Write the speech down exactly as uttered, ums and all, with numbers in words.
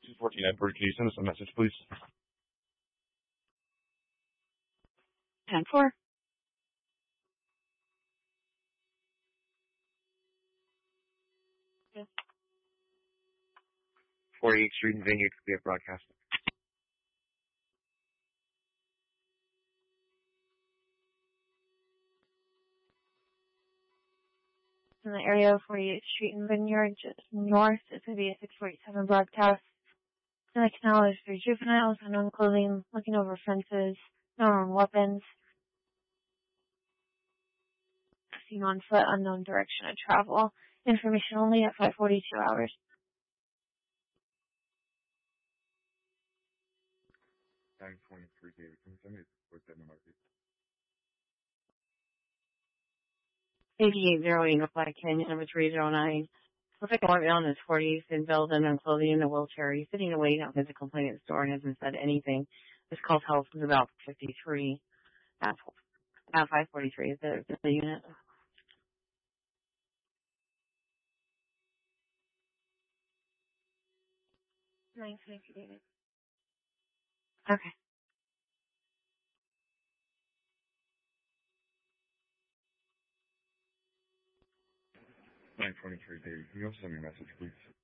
two fourteen Edward, can you send us a message, please? ten four. Yeah. forty-eighth Street and Vineyard, we have broadcast. In the area of forty-eighth Street and Vineyard, just north, it's going to be a six forty-seven broadcast. In the canal, there's three juveniles, unknown clothing, looking over fences, no known weapons. Seen on foot, unknown direction of travel. Information only at five forty-two hours. nine twenty-three, David. Can you send me a quick M R P? eighty-eight zero eight, Reply Canyon, number three zero nine. Looks like a white male in his forties, in build and unknown clothing in a wheelchair. He's sitting away out at the complainant store and hasn't said anything. This call's health is about fifty-three. At, at five forty-three, is the, is the unit. nine twenty-three, David. Okay. nine twenty-three, David. Can you also send me a message, please?